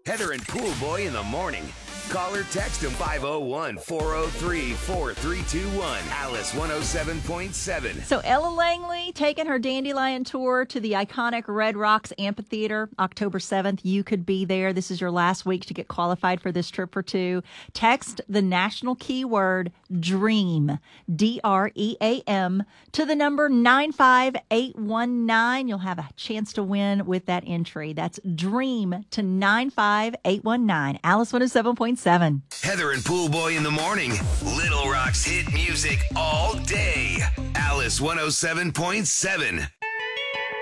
Heather and Pool Boy in the morning. Call or text them 501-403-4321. Alice 107.7. So Ella Langley taking her Dandelion tour to the iconic Red Rocks Amphitheater October 7th. You could be there. This is your last week to get qualified for this trip for two. Text the national keyword DREAM, DREAM, to the number 95819. You'll have a chance to win with that entry. That's DREAM to 95819. Alice 107.7. Heather and Pool Boy in the morning. Little Rock's hit music all day. Alice 107.7.